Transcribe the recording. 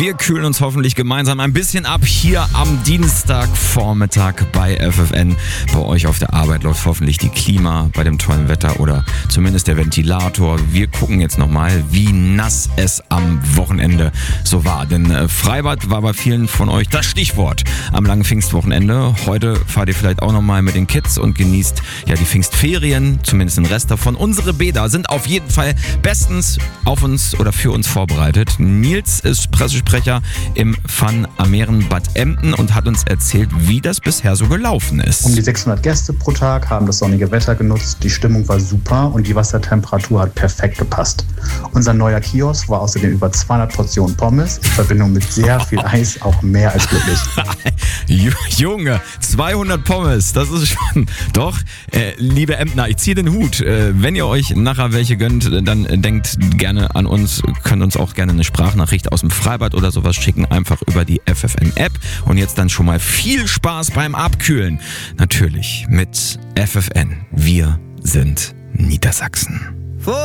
Wir kühlen uns hoffentlich gemeinsam ein bisschen ab hier am Dienstagvormittag bei FFN. Bei euch auf der Arbeit läuft hoffentlich die Klima bei dem tollen Wetter oder zumindest der Ventilator. Wir gucken jetzt nochmal, wie nass es am Wochenende so war. Denn Freibad war bei vielen von euch das Stichwort am langen Pfingstwochenende. Heute fahrt ihr vielleicht auch nochmal mit den Kids und genießt ja die Pfingstferien, zumindest den Rest davon. Unsere Bäder sind auf jeden Fall bestens auf uns oder für uns vorbereitet. Nils ist Pressesprecher im Fun am Meeren Bad Emden und hat uns erzählt, wie das bisher so gelaufen ist. Um die 600 Gäste pro Tag haben das sonnige Wetter genutzt, die Stimmung war super und die Wassertemperatur hat perfekt gepasst. Unser neuer Kiosk war außerdem über 200 Portionen Pommes, in Verbindung mit sehr viel Eis auch mehr als glücklich. Junge, 200 Pommes, das ist schon... Doch, liebe Emdner, ich ziehe den Hut. Wenn ihr euch nachher welche gönnt, dann denkt gerne an uns, könnt uns auch gerne eine Sprachnachricht aus dem Freibad oder sowas schicken, einfach über die FFN-App. Und jetzt dann schon mal viel Spaß beim Abkühlen. Natürlich mit FFN. Wir sind Niedersachsen.